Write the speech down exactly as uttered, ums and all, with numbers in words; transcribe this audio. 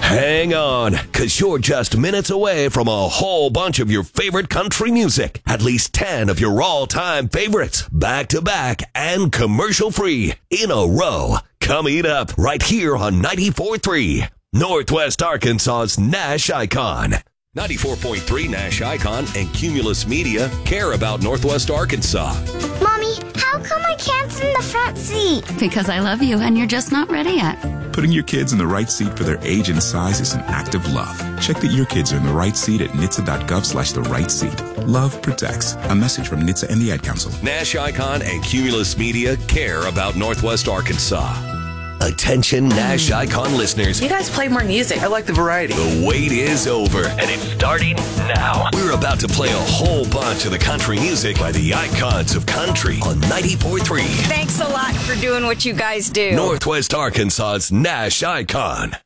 Hang on, because you're just minutes away from a whole bunch of your favorite country music. At least ten of your all-time favorites, back-to-back and commercial-free, in a row. Coming up right here on ninety-four point three, Northwest Arkansas's Nash Icon. ninety-four point three Nash Icon and Cumulus Media care about Northwest Arkansas. Mommy, how come I can't sit in the front seat? Because I love you and you're just not ready yet. Putting your kids in the right seat for their age and size is an act of love. Check that your kids are in the right seat at N H T S A dot gov slash the right seat. Love protects. A message from N H T S A and the Ad Council. Nash Icon and Cumulus Media care about Northwest Arkansas. Attention Nash Icon listeners. You guys play more music. I like the variety. The wait is over, and it's starting now. We're about to play a whole bunch of the country music by the icons of country on ninety-four point three. Thanks a lot for doing what you guys do. Northwest Arkansas's Nash Icon.